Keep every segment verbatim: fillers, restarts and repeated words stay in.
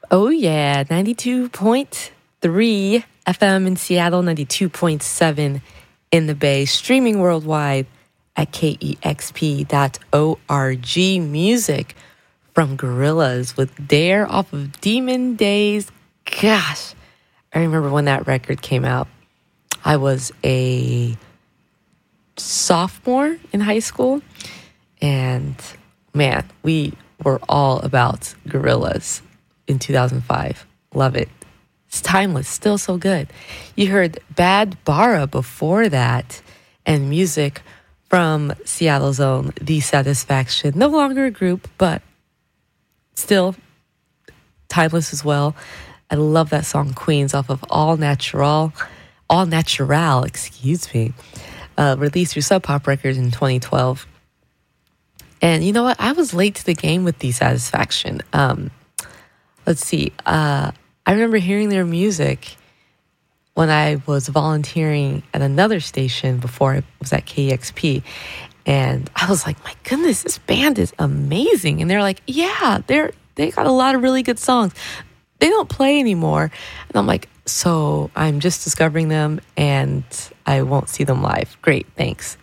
Oh, yeah. ninety-two point three F M in Seattle, ninety-two point seven in the Bay, streaming worldwide at K E X P dot org. Music from Gorillaz with Dare off of Demon Days. Gosh, I remember when that record came out. I was a sophomore in high school, and man, we were all about Gorillaz in two thousand five. Love it. It's timeless, still so good. You heard Bad Bara before that, and music from Seattle's own The Satisfaction. No longer a group, but still timeless as well. I love that song Queens off of All Natural, All Natural, excuse me, uh, released through Sub Pop Records in twenty twelve. And you know what? I was late to the game with The Satisfaction. Um, let's see. Uh, I remember hearing their music when I was volunteering at another station before I was at K E X P. And I was like, my goodness, this band is amazing. And they're like, yeah, they're they got a lot of really good songs. They don't play anymore. And I'm like, so I'm just discovering them and I won't see them live. Great, thanks.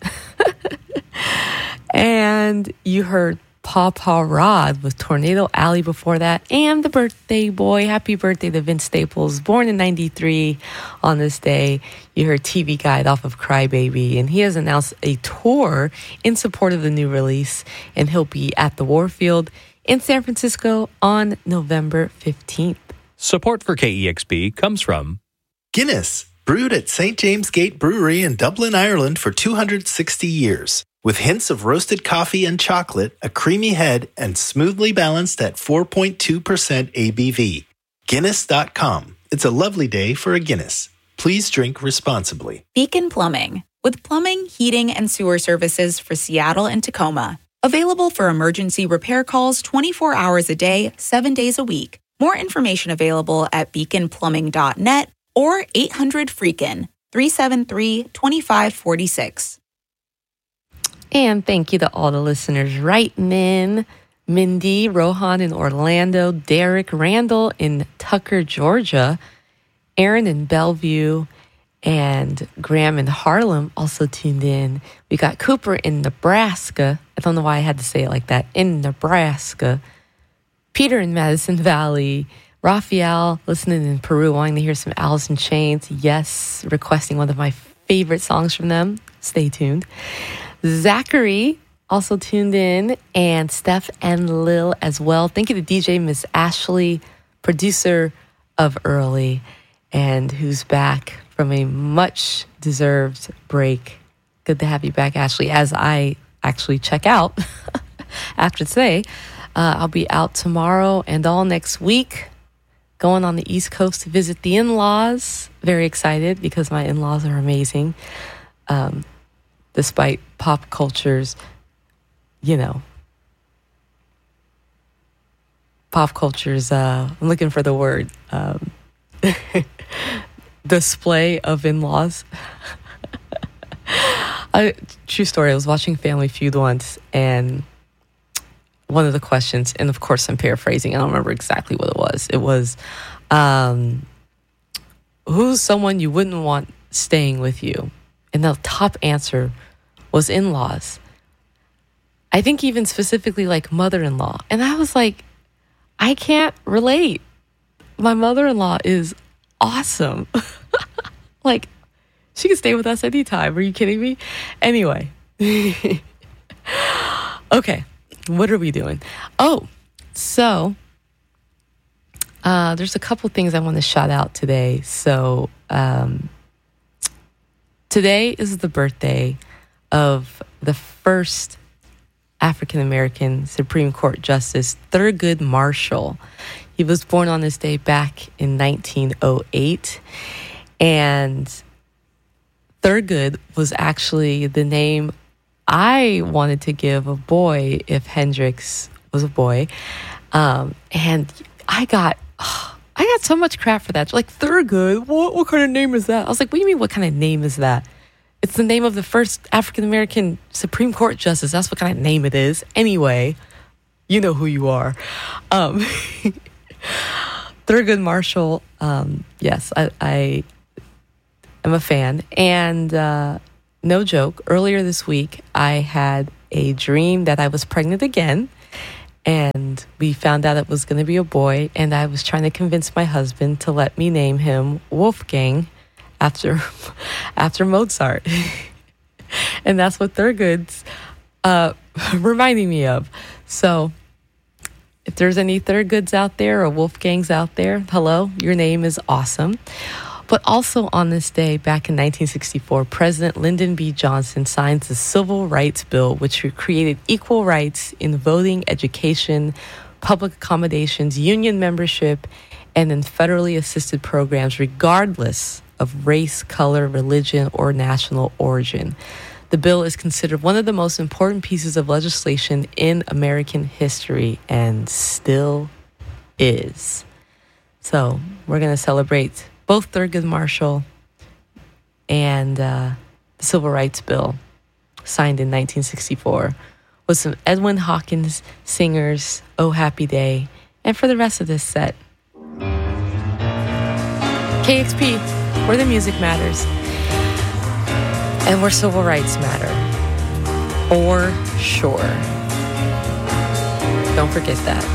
And you heard Pawpaw Rod with Tornado Alley before that, and The Birthday Boy. Happy birthday to Vince Staples, born in ninety-three on this day. You heard T V Guide off of Crybaby, and he has announced a tour in support of the new release, and he'll be at the Warfield in San Francisco on November fifteenth. Support for K E X P comes from Guinness, brewed at Saint James Gate Brewery in Dublin, Ireland for two hundred sixty years. With hints of roasted coffee and chocolate, a creamy head, and smoothly balanced at four point two percent A B V. Guinness dot com. It's a lovely day for a Guinness. Please drink responsibly. Beacon Plumbing. With plumbing, heating, and sewer services for Seattle and Tacoma. Available for emergency repair calls twenty-four hours a day, seven days a week. More information available at beacon plumbing dot net or eight hundred freakin, three seven three, two five four six. And thank you to all the listeners writing in. Mindy, Rohan in Orlando, Derek, Randall in Tucker, Georgia, Aaron in Bellevue, and Graham in Harlem also tuned in. We got Cooper in Nebraska. I don't know why I had to say it like that. In Nebraska. Peter in Madison Valley. Raphael listening in Peru, wanting to hear some Alice in Chains. Yes, requesting one of my favorite songs from them. Stay tuned. Zachary also tuned in, and Steph and Lil as well. Thank you to D J Miss Ashley, producer of Early, and who's back from a much-deserved break. Good to have you back, Ashley, as I actually check out after today. Uh, I'll be out tomorrow and all next week, going on the East Coast to visit the in-laws. Very excited because my in-laws are amazing. Um, despite pop culture's, you know, pop culture's, uh, I'm looking for the word, um, display of in-laws. I, true story, I was watching Family Feud once, and one of the questions, and of course I'm paraphrasing, I don't remember exactly what it was. It was, um, who's someone you wouldn't want staying with you? And the top answer was in-laws. I think even specifically like mother-in-law. And I was like, I can't relate. My mother-in-law is awesome. Like, she can stay with us anytime. Are you kidding me? Anyway. Okay. What are we doing? Oh, so uh, there's a couple things I want to shout out today. So um, today is the birthday of the first African-American Supreme Court Justice, Thurgood Marshall. He was born on this day back in nineteen oh eight. And Thurgood was actually the name I wanted to give a boy if Hendrix was a boy. Um, and I got oh, I got so much crap for that. Like, Thurgood, what, what kind of name is that? I was like, what do you mean, what kind of name is that? It's the name of the first African-American Supreme Court Justice. That's what kind of name it is. Anyway, you know who you are. Um, Thurgood Marshall, um, yes, I, I am a fan. And uh, no joke, earlier this week, I had a dream that I was pregnant again. And we found out it was going to be a boy. And I was trying to convince my husband to let me name him Wolfgang after, after Mozart. And that's what Thurgood's uh, reminding me of. So if there's any Thurgoods out there or Wolfgangs out there, hello, your name is awesome. But also on this day, back in nineteen sixty-four, President Lyndon B. Johnson signs the Civil Rights Bill, which created equal rights in voting, education, public accommodations, union membership, and in federally assisted programs, regardless of race, color, religion, or national origin. The bill is considered one of the most important pieces of legislation in American history and still is. So we're going to celebrate both Thurgood Marshall and uh, the Civil Rights Bill, signed in nineteen sixty-four, with some Edwin Hawkins singers, Oh Happy Day, and for the rest of this set, K X P, where the music matters. And where civil rights matter. For sure. Don't forget that.